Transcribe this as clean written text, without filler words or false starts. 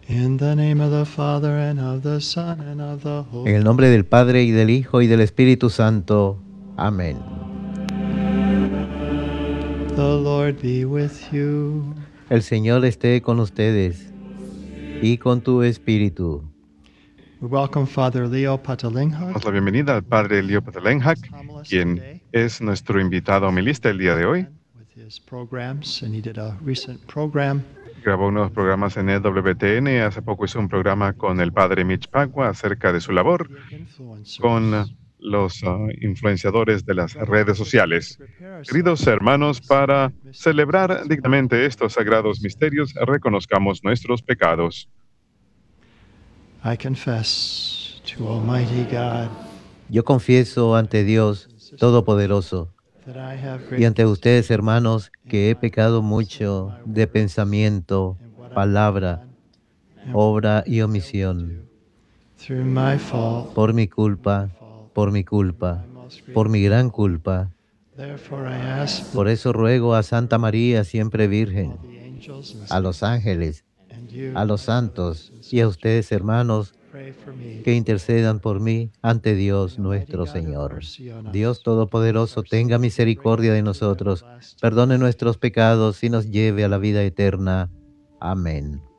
In the name of the Father, and of the Son, and of the Holy En el nombre del Padre, y del Hijo, y del Espíritu Santo. Amén. The Lord be with you. El Señor esté con ustedes y con tu espíritu. We welcome Father Leo Patalinghak. Damos la bienvenida al Padre Leo Patalenjak, quien es nuestro invitado homilista el día de hoy. With his programs, and he did a recent program. Grabó unos programas en EWTN. Hace poco hizo un programa con el Padre Mitch Pagua acerca de su labor con los influenciadores de las redes sociales. Queridos hermanos, para celebrar dignamente estos sagrados misterios, reconozcamos nuestros pecados. I confess to Almighty God Yo confieso ante Dios Todopoderoso that I have y ante ustedes, hermanos, que he pecado mucho de pensamiento, palabra, obra y omisión, through my fault. por mi culpa, por mi gran culpa. Therefore I ask Por eso ruego a Santa María, siempre Virgen, the angels and a los ángeles, and you a los santos y a ustedes, hermanos, pray for me. que intercedan por mí ante Dios nuestro Señor. Dios Todopoderoso, tenga misericordia de nosotros, perdone nuestros pecados y nos lleve a la vida eterna. Amén.